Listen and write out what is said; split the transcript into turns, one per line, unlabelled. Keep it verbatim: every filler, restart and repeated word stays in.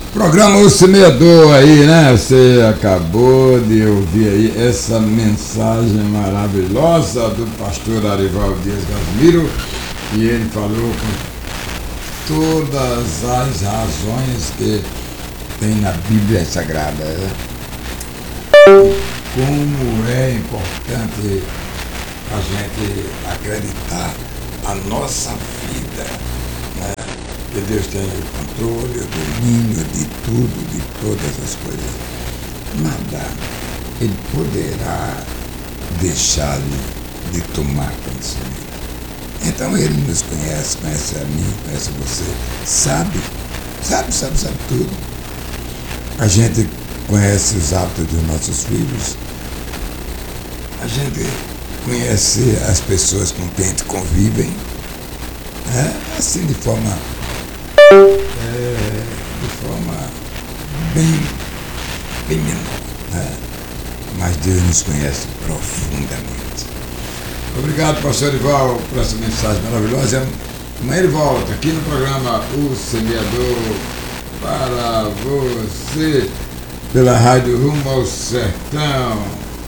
Programa O Semeador aí, né? Você acabou de ouvir aí essa mensagem maravilhosa do pastor Arivaldo Dias Gasmiro, e ele falou com todas as razões que tem na Bíblia Sagrada, né? Como é importante a gente acreditar a nossa vida, né? Que Deus tem o controle, o domínio de tudo, de todas as coisas. Nada Ele poderá deixar de tomar conhecimento. Então Ele nos conhece, conhece a mim, conhece você, sabe, sabe, sabe, sabe tudo. A gente conhece os hábitos dos nossos filhos, a gente conhece as pessoas com quem a gente convive, né? Assim de forma É, de forma bem, bem menor, né? Mas Deus nos conhece profundamente. Obrigado, pastor Erival, por essa mensagem maravilhosa. Amanhã ele volta aqui no programa O Semeador para você, pela Rádio Rumo ao Sertão.